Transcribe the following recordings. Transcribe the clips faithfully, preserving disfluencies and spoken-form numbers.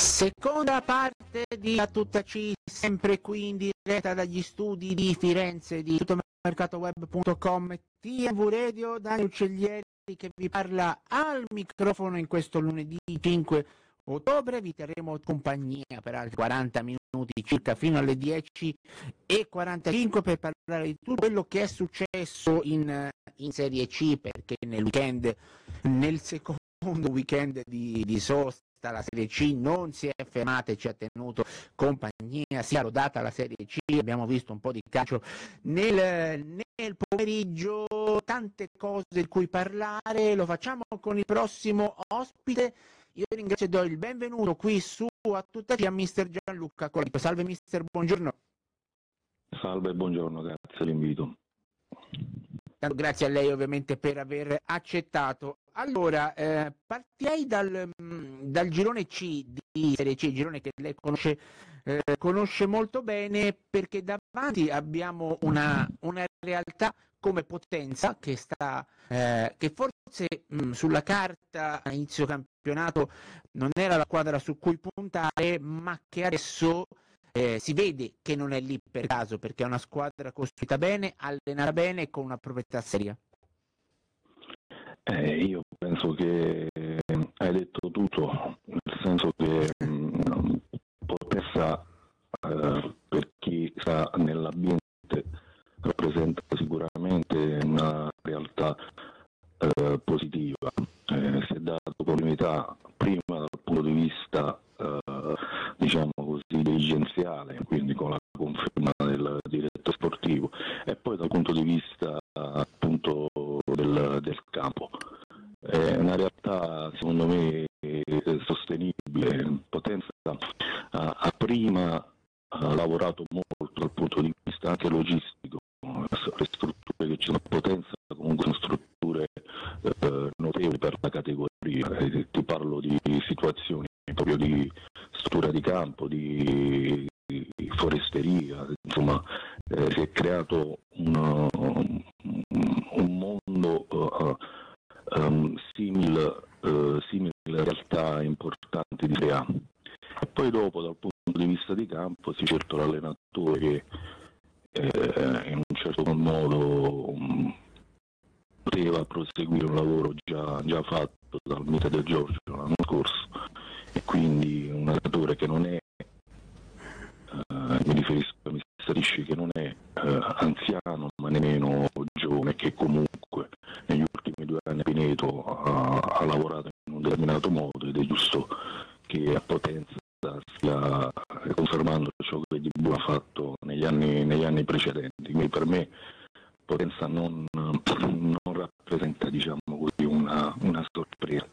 Seconda parte di A Tutta C, sempre qui in diretta dagli studi di Firenze di tuttomercatoweb punto com, T V Radio, Dani Uccellieri che vi parla al microfono in questo lunedì cinque ottobre. Vi terremo compagnia per altri quaranta minuti circa fino alle dieci e quarantacinque per parlare di tutto quello che è successo in, in Serie C, perché nel weekend, nel secondo weekend di, di sosta, la Serie C non si è fermata e ci ha tenuto compagnia, si è rodata la Serie C, abbiamo visto un po' di calcio nel, nel pomeriggio, tante cose di cui parlare, lo facciamo con il prossimo ospite. Io ringrazio e do il benvenuto qui su A Tutta C a mister Gianluca Colito. Salve mister, buongiorno. Salve, buongiorno, grazie dell'invito. Grazie a lei ovviamente per aver accettato. Allora, eh, partirei dal, dal girone C di Serie C, girone che lei conosce, eh, conosce molto bene, perché davanti abbiamo una, una realtà come Potenza che sta, eh, che forse mh, sulla carta a inizio campionato non era la squadra su cui puntare, ma che adesso Eh, si vede che non è lì per caso, perché è una squadra costruita bene, allenata bene e con una proprietà seria. Eh, io penso che hai detto tutto, nel senso che mh, Potenza, eh, per chi sta nell'ambiente, rappresenta sicuramente una realtà eh, positiva. Eh, si è dato continuità prima dal punto di vista eh, diciamo così dirigenziale, quindi con la conferma del direttore sportivo, e poi dal punto di vista appunto del, del campo. È una realtà secondo me sostenibile. Potenza ha, ha prima ha lavorato molto dal punto di vista anche logistico. Le strutture che ci sono a Potenza comunque sono strutture eh, notevoli per la categoria. Eh, ti parlo di situazioni proprio di struttura di campo, di, di foresteria, insomma eh, si è creato un, un, un mondo uh, um, simile, uh, simile a realtà importanti di Serie A. E poi dopo dal punto di vista di campo si cerca l'allenatore che eh, in un certo modo um, poteva proseguire un lavoro già, già fatto dal Mite del Giorgio l'anno scorso, e quindi un allenatore che non è, eh, mi riferisco a mister Risci, che non è eh, anziano ma nemmeno giovane, che comunque negli ultimi due anni a Pineto ha, ha lavorato in un determinato modo, ed è giusto che a Potenza stia confermando ciò che di buono ha fatto negli anni, negli anni precedenti. Quindi per me Potenza non, non rappresenta, diciamo così, una, una sorpresa.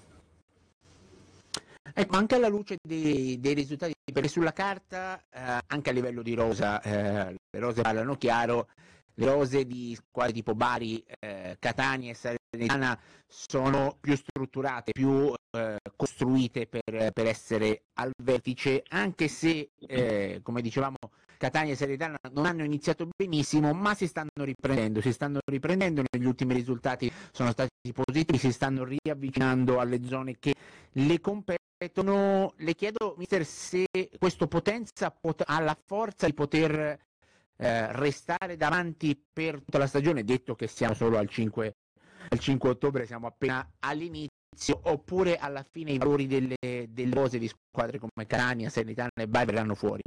Ecco, anche alla luce dei, dei risultati, perché sulla carta, eh, anche a livello di rosa, eh, le rose parlano chiaro, le rose di squadre tipo Bari, eh, Catania e Salernitana sono più strutturate, più eh, costruite per, per essere al vertice, anche se, eh, come dicevamo, Catania e Salernitana non hanno iniziato benissimo, ma si stanno riprendendo, si stanno riprendendo, negli ultimi risultati sono stati positivi, si stanno riavvicinando alle zone che le competono. Le chiedo, mister, se questo Potenza pot- ha la forza di poter eh, restare davanti per tutta la stagione, detto che siamo solo al cinque, al cinque ottobre, siamo appena all'inizio, oppure alla fine i valori delle, delle rose di squadre come Catania, Salernitana e Bari verranno fuori?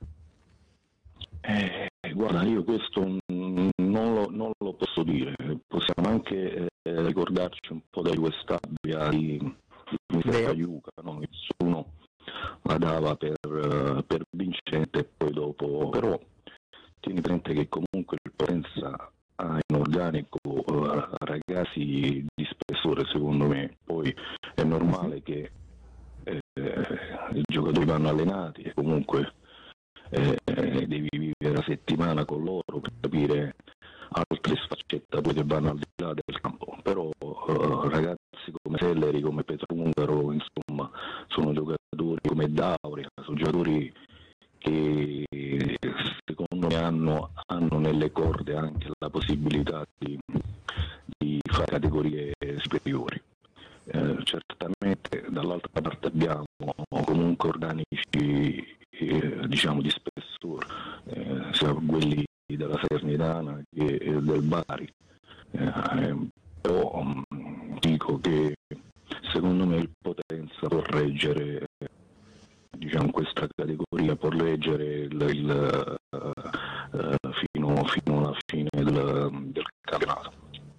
Eh, guarda, io questo non lo, non lo posso dire. Possiamo anche eh, ricordarci un po' dai Westabbia di, di mister Pagliuca, no? Nessuno la dava per, per vincente, e poi dopo però tieni presente che comunque il Potenza ha in organico uh, ragazzi di spessore, secondo me. Poi è normale che eh, i giocatori vanno allenati e comunque Eh, devi vivere la settimana con loro per capire altre sfaccettature che vanno al di là del campo, però eh, ragazzi come Selleri, come Petrungaro, insomma, sono giocatori come Dauria, sono giocatori che secondo me hanno, hanno nelle corde anche la possibilità di, di fare categorie superiori. Eh, certamente dall'altra parte abbiamo comunque organici eh, diciamo di spessore, eh, sia quelli della Salernitana che del Bari, eh, però mh, dico che secondo me il Potenza può reggere, diciamo, questa categoria, può reggere il, il, uh, fino, fino alla fine del, del campionato.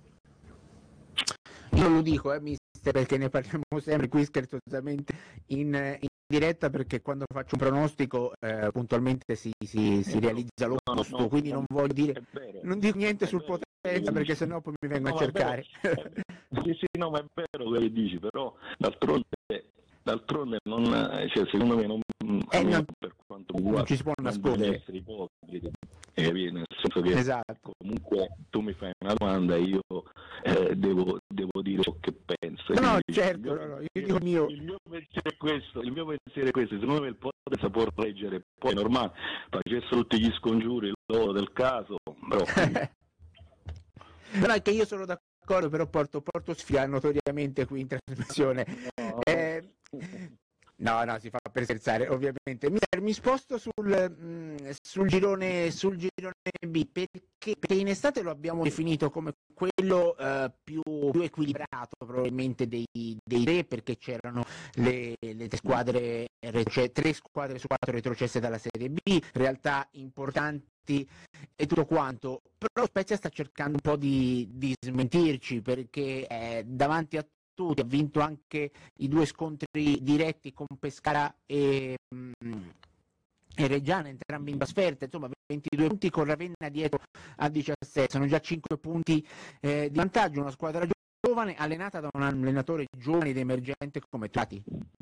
Io lo dico, eh, mister, perché ne parliamo sempre qui scherzosamente in, in diretta, perché quando faccio un pronostico eh, puntualmente si, si, si realizza l'opposto, no, no, quindi non voglio dire, non dico niente sul vero, Potenza perché sennò poi mi vengo no, a cercare. Sì, sì, no, ma è vero quello che dici, però d'altronde, d'altronde non, cioè, secondo me non, eh, non, per quanto riguarda, non ci si può nascondere. Essere ipocriti, eh, nel senso che esatto. comunque tu mi fai una domanda e io eh, devo, devo dire ciò che penso. No, no, quindi, certo, mio, no, no, io dico il mio. Il mio pensiero è questo, il mio pensiero è questo, secondo me il Potenza può reggere, poi è normale, facessero tutti gli scongiuri loro del caso, però... No, è che io sono d'accordo, però porto, porto sfida notoriamente qui in trasmissione. No. Eh, no, no, si fa per scherzare, ovviamente. Mi, mi sposto sul, mh, sul, girone, sul girone B, perché, perché in estate lo abbiamo definito come quello uh, più, più equilibrato probabilmente dei, dei tre, perché c'erano le, le tre squadre, cioè tre squadre su quattro retrocesse dalla Serie B, realtà importanti e tutto quanto, però Spezia sta cercando un po' di, di smentirci, perché eh, davanti a tutti ha vinto anche i due scontri diretti con Pescara e, mh, e Reggiana, entrambi in trasferta, insomma ventidue punti, con Ravenna dietro a diciassette, sono già cinque punti eh, di vantaggio, una squadra giovane allenata da un allenatore giovane ed emergente come Tati.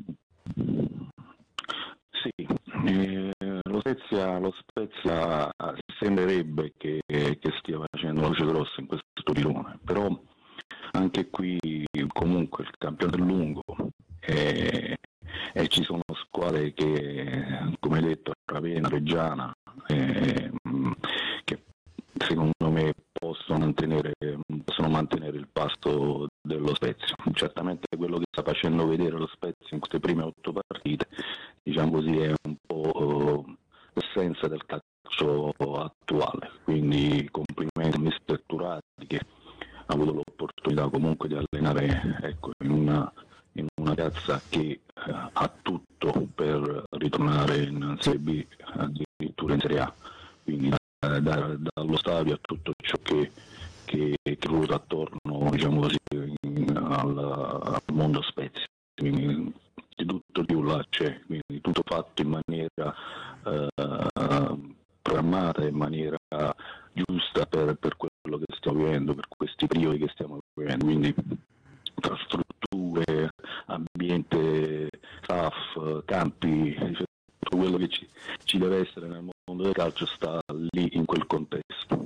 Sì, eh, lo Spezia, lo Spezia sembrerebbe che, che stia facendo la luce grossa in questo girone, però anche qui comunque il campionato è lungo e, e ci sono squadre che, come hai detto, Ravenna, Reggiana, eh, che secondo me possono mantenere, possono mantenere il passo dello Spezia. Certamente quello che sta facendo vedere lo Spezia in queste prime otto partite, diciamo così, è un po' l'essenza del calcio attuale, quindi complimenti a mister Turati che ha avuto l'opportunità comunque di allenare, ecco, in una, in una piazza che eh, ha tutto per ritornare in Serie B, addirittura in Serie A, quindi eh, da, dallo stadio a tutto ciò che, che, che ruota attorno, diciamo così, in, al, al mondo Spezia, quindi di tutto più là c'è, quindi tutto fatto in maniera eh, programmata, in maniera giusta per, per quello che stiamo vivendo, per questi periodi che stiamo vivendo, quindi tra strutture, ambiente, staff, campi, cioè, tutto quello che ci, ci deve essere nel mondo del calcio sta lì in quel contesto.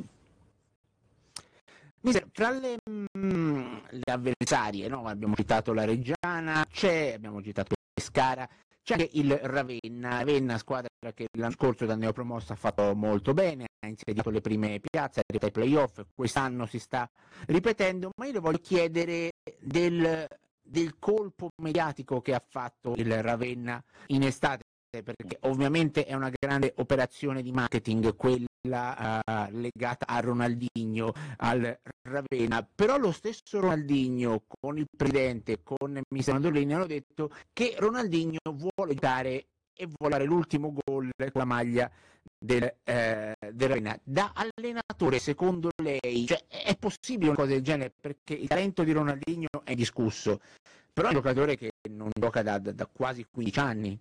Fra le, mh, le avversarie, no? Abbiamo citato la Reggiana, c'è, abbiamo citato Pescara, c'è anche il Ravenna, Ravenna squadra che l'anno scorso da neopromossa ha fatto molto bene, ha inserito le prime piazze, ha arrivato ai playoff, quest'anno si sta ripetendo, ma io le voglio chiedere del, del colpo mediatico che ha fatto il Ravenna in estate, perché ovviamente è una grande operazione di marketing quella uh, legata a Ronaldinho, al Ravenna, però lo stesso Ronaldinho con il presidente, con mister Mandolini hanno detto che Ronaldinho vuole giocare e vuole dare l'ultimo gol con la maglia del, eh, del Ravenna. Da allenatore, secondo lei, cioè, è possibile una cosa del genere? Perché il talento di Ronaldinho è discusso, però è un giocatore che non gioca da, da, da quasi quindici anni.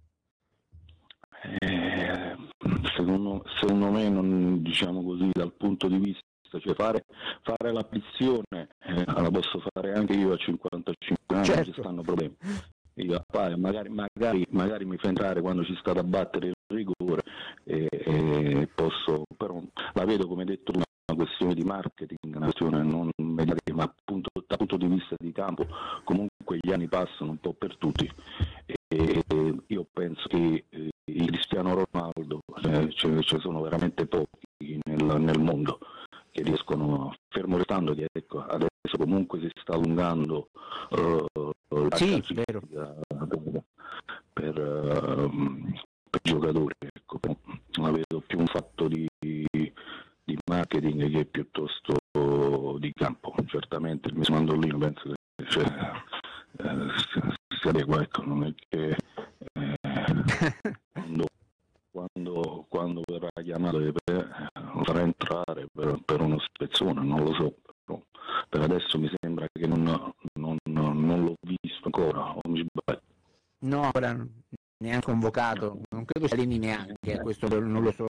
Eh, secondo, secondo me non, diciamo così, dal punto di vista, cioè fare, fare l'ambizione eh, la posso fare anche io a cinquantacinque anni, certo. Non ci stanno problemi, io a fare, magari, magari, magari mi fa entrare quando ci sta da battere il rigore e, e posso, però la vedo, come detto, una questione di marketing, una questione non mediatica, ma appunto dal punto di vista di campo comunque gli anni passano un po' per tutti e, e io penso che eh, il Cristiano Ronaldo, eh, ce, ce ne sono veramente pochi nel, nel mondo che riescono, fermo restando che ecco, adesso comunque si sta allungando uh, la sì, classifica per, uh, per giocatori, ecco. La vedo più un fatto di, di marketing che piuttosto di campo. Certamente il mio mandolino penso che cioè, eh, si adegua, ecco, non è che eh, quando, quando, quando verrà chiamato per, lo farà entrare per, per uno spezzone, non lo so, però per adesso mi sembra che non, non, non l'ho visto ancora, o mi sbaglio. No, ora neanche convocato, non credo sia lì neanche, questo non lo so.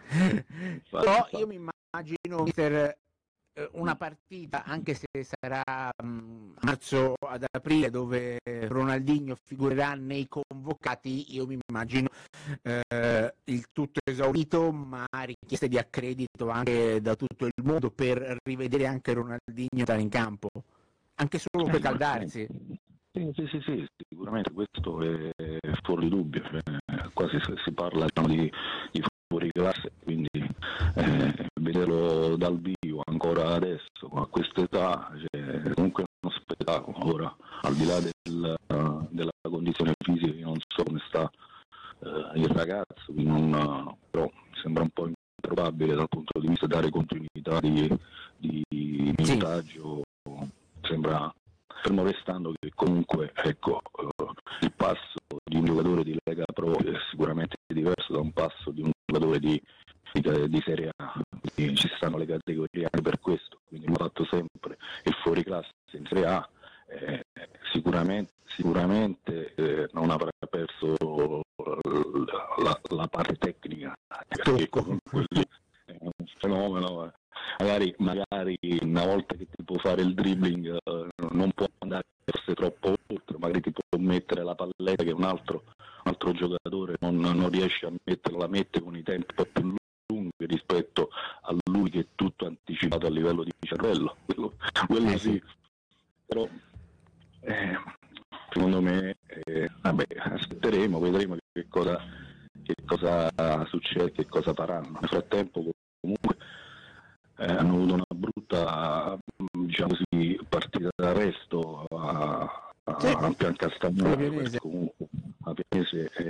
Però io mi immagino, mister, una partita, anche se sarà um, marzo ad aprile, dove Ronaldinho figurerà nei convocati, io mi immagino eh, il tutto esaurito, ma richieste di accredito anche da tutto il mondo per rivedere anche Ronaldinho stare in campo, anche solo per caldarsi. Sì, sì, sì, sì, sicuramente questo è fuori dubbio, cioè, quasi si parla di, di fuori classe, quindi eh, vederlo dal vivo ancora adesso, a questa età, cioè, comunque è uno spettacolo. Ora, al di là del, uh, della condizione fisica, io non so come sta uh, il ragazzo, non, però sembra un po' improbabile dal punto di vista di dare continuità di, di minutaggio, sì. Sembra, fermo restando che comunque, ecco, uh, il passo di un giocatore di Lega Pro è sicuramente diverso da un passo di un giocatore di, di, di Serie A, quindi ci stanno le categorie anche per questo, quindi l'ho fatto sempre il fuori classe in Serie A, eh, sicuramente, sicuramente eh, non avrà perso la, la parte tecnica, perché comunque è un fenomeno. Eh. Magari, magari una volta che ti può fare il dribbling eh, non può andare forse troppo oltre, magari ti può mettere la palletta che un altro, un altro giocatore non, non riesce a mettere, la mette con i tempi un po' più lunghi rispetto a lui che è tutto anticipato a livello di cervello, quello, quello eh, sì. Però eh, secondo me eh, vabbè, aspetteremo, vedremo che cosa, che cosa succede, che cosa faranno. Nel frattempo comunque Eh, hanno avuto una brutta, diciamo così, partita d'arresto a, a, sì. a Piancastamare, perché